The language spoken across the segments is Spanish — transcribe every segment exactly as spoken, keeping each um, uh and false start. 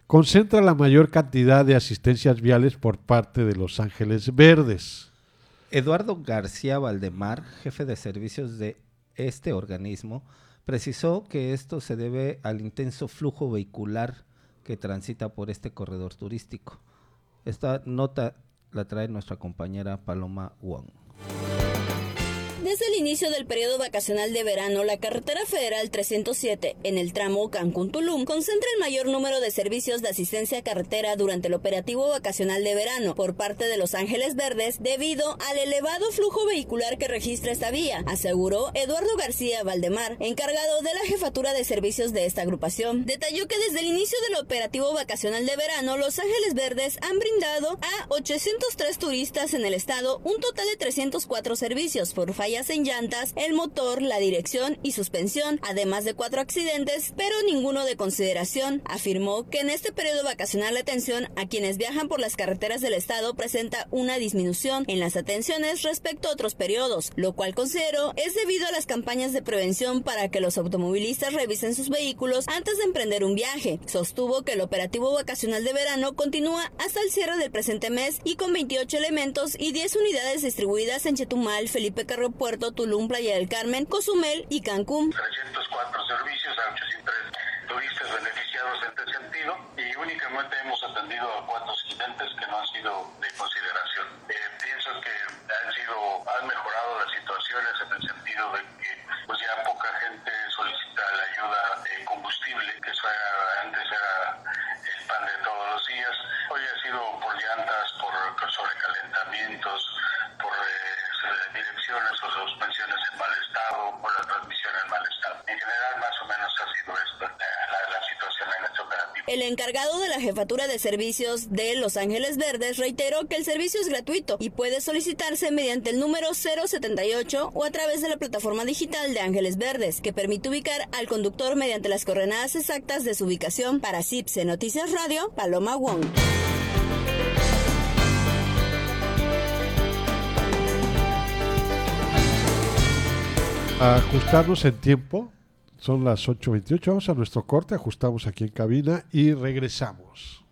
concentra la mayor cantidad de asistencias viales por parte de Los Ángeles Verdes. Eduardo García Valdemar, jefe de servicios de este organismo, precisó que esto se debe al intenso flujo vehicular que transita por este corredor turístico. Esta nota la trae nuestra compañera Paloma Wong. Desde el inicio del periodo vacacional de verano, la carretera federal trescientos siete, en el tramo Cancún-Tulum, concentra el mayor número de servicios de asistencia carretera durante el operativo vacacional de verano por parte de Los Ángeles Verdes debido al elevado flujo vehicular que registra esta vía, aseguró Eduardo García Valdemar, encargado de la jefatura de servicios de esta agrupación. Detalló que desde el inicio del operativo vacacional de verano, Los Ángeles Verdes han brindado a ochocientos tres turistas en el estado un total de trescientos cuatro servicios por fallas en llantas, el motor, la dirección y suspensión, además de cuatro accidentes, pero ninguno de consideración. Afirmó que en este periodo vacacional la atención a quienes viajan por las carreteras del estado presenta una disminución en las atenciones respecto a otros periodos, lo cual considero es debido a las campañas de prevención para que los automovilistas revisen sus vehículos antes de emprender un viaje. Sostuvo que el operativo vacacional de verano continúa hasta el cierre del presente mes y con veintiocho elementos y diez unidades distribuidas en Chetumal, Felipe Carrillo Puerto, Tulum, Playa del Carmen, Cozumel y Cancún. trescientos cuatro servicios a ochocientos tres turistas beneficiados en este sentido y únicamente hemos atendido a cuatro accidentes que no han sido de consideración. Eh, pienso que han sido, han mejorado las situaciones en el sentido de que pues ya poca gente solicita la ayuda de combustible, que eso era, antes era el pan de todos los días. Hoy ha sido por llantas, por sobrecalentamientos, por eh, direcciones o suspensiones en mal estado o la transmisión en mal estado. En general, más o menos ha sido esto la, la situación en este operativo. El encargado de la jefatura de servicios de Los Ángeles Verdes reiteró que el servicio es gratuito y puede solicitarse mediante el número cero setenta y ocho o a través de la plataforma digital de Ángeles Verdes, que permite ubicar al conductor mediante las coordenadas exactas de su ubicación. Para C I P S E Noticias Radio, Paloma Wong. A ajustarnos en tiempo, son las ocho veintiocho, vamos a nuestro corte, ajustamos aquí en cabina y regresamos.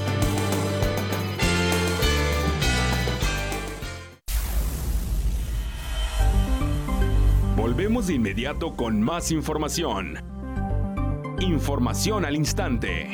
Volvemos de inmediato con más información. Información al instante.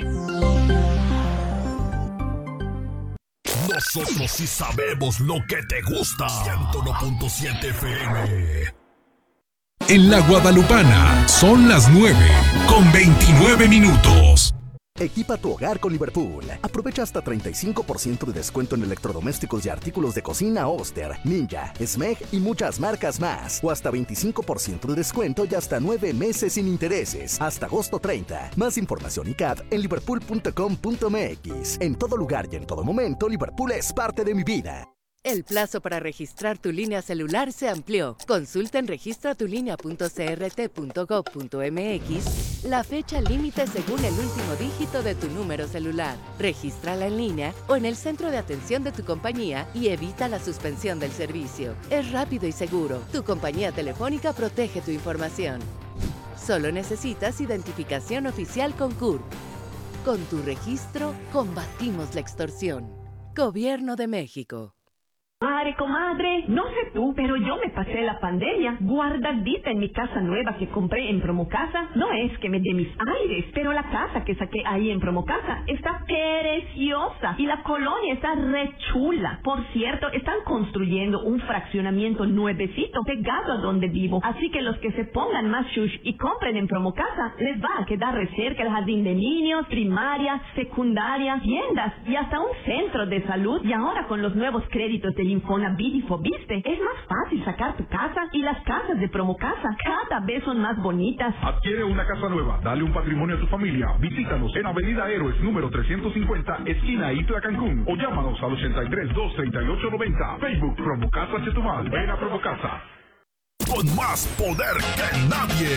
Nosotros sí sabemos lo que te gusta. ciento uno punto siete F M. En la Guadalupana son las nueve con veintinueve minutos. Equipa tu hogar con Liverpool. Aprovecha hasta treinta y cinco por ciento de descuento en electrodomésticos y artículos de cocina Oster, Ninja, Smeg y muchas marcas más. O hasta veinticinco por ciento de descuento y hasta nueve meses sin intereses. Hasta agosto treinta. Más información y C A D en liverpool punto com punto m x. En todo lugar y en todo momento, Liverpool es parte de mi vida. El plazo para registrar tu línea celular se amplió. Consulta en registra tu línea punto c r t punto gov punto m x la fecha límite según el último dígito de tu número celular. Regístrala en línea o en el centro de atención de tu compañía y evita la suspensión del servicio. Es rápido y seguro. Tu compañía telefónica protege tu información. Solo necesitas identificación oficial con C U R P. Con tu registro, combatimos la extorsión. Gobierno de México. Madre, comadre, no sé tú, pero yo me pasé la pandemia guardadita en mi casa nueva que compré en Promocasa. No es que me dé mis aires, pero la casa que saqué ahí en Promocasa está preciosa y la colonia está re chula. Por cierto, están construyendo un fraccionamiento nuevecito pegado a donde vivo. Así que los que se pongan más shush y compren en Promocasa, les va a quedar re cerca el jardín de niños, primaria, secundaria, tiendas y hasta un centro de salud. Y ahora con los nuevos créditos del Infonavit y Fobiste, es más fácil sacar tu casa y las casas de Promocasa cada vez son más bonitas. Adquiere una casa nueva, dale un patrimonio a tu familia. Visítanos en Avenida Héroes número trescientos cincuenta, esquina Isla Cancún, o llámanos al ochenta y tres, dos treinta y ocho noventa. Facebook Promocasa Chetumal. Ven a Promocasa. Con más poder que nadie.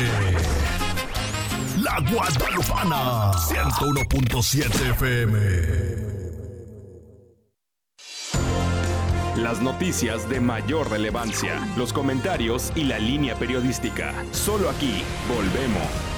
La Guadalupana. ciento uno punto siete F M. Las noticias de mayor relevancia, los comentarios y la línea periodística. Solo aquí volvemos.